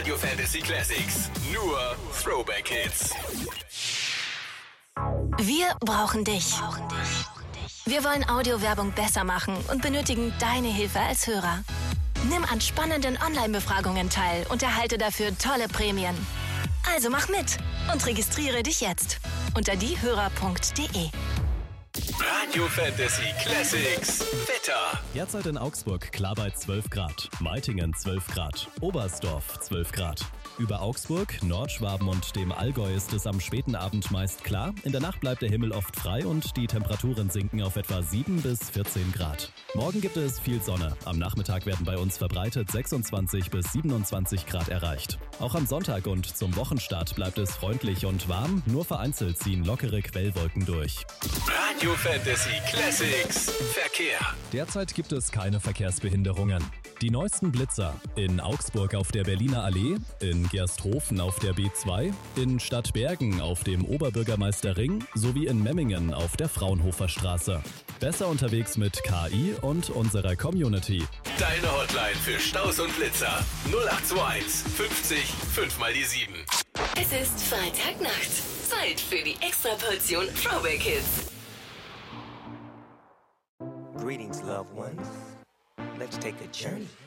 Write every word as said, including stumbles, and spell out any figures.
Radio Fantasy Classics. Nur Throwback Hits. Wir brauchen dich. Wir wollen Audiowerbung besser machen und benötigen deine Hilfe als Hörer. Nimm an spannenden Online-Befragungen teil und erhalte dafür tolle Prämien. Also mach mit und registriere dich jetzt unter diehörer punkt de. Radio Fantasy Classics. Wetter. Derzeit in Augsburg klar bei zwölf Grad, Meitingen zwölf Grad, Oberstdorf zwölf Grad. Über Augsburg, Nordschwaben und dem Allgäu ist es am späten Abend meist klar. In der Nacht bleibt der Himmel oft frei und die Temperaturen sinken auf etwa sieben bis vierzehn Grad. Morgen gibt es viel Sonne. Am Nachmittag werden bei uns verbreitet sechsundzwanzig bis siebenundzwanzig Grad erreicht. Auch am Sonntag und zum Wochenstart bleibt es freundlich und warm. Nur vereinzelt ziehen lockere Quellwolken durch. Radio Fantasy Classics. Verkehr. Derzeit gibt es keine Verkehrsbehinderungen. Die neuesten Blitzer in Augsburg auf der Berliner Allee, in Gersthofen auf der B zwei, in Stadtbergen auf dem Oberbürgermeisterring sowie in Memmingen auf der Fraunhofer Straße. Besser unterwegs mit K I und unserer Community. Deine Hotline für Staus und Blitzer. null acht zwei eins fünfzig fünf mal die sieben. Es ist Freitagnacht. Zeit für die Extraportion Throwback Hits. Greetings, loved ones. Let's take a journey.